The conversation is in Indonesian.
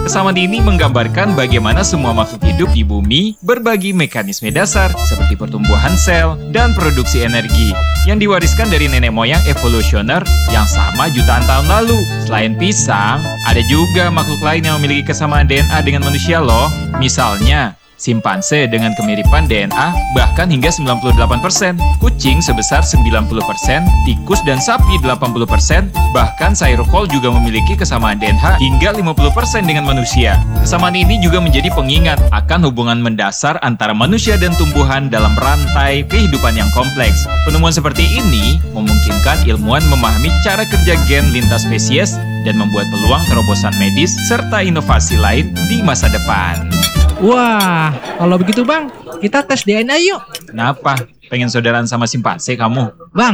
Kesamaan ini menggambarkan bagaimana semua makhluk hidup di bumi berbagi mekanisme dasar seperti pertumbuhan sel dan produksi energi yang diwariskan dari nenek moyang evolusioner yang sama jutaan tahun lalu. Selain pisang, ada juga makhluk lain yang memiliki kesamaan DNA dengan manusia loh. Misalnya, simpanse dengan kemiripan DNA bahkan hingga 98%, kucing sebesar 90%, tikus dan sapi 80%, bahkan sairokol juga memiliki kesamaan DNA hingga 50% dengan manusia. Kesamaan ini juga menjadi pengingat akan hubungan mendasar antara manusia dan tumbuhan dalam rantai kehidupan yang kompleks. Penemuan seperti ini memungkinkan ilmuwan memahami cara kerja gen lintas spesies dan membuat peluang terobosan medis serta inovasi lain di masa depan. Wah, kalau begitu Bang, kita tes DNA yuk. Kenapa? Pengen saudaraan sama simpanse kamu? Bang,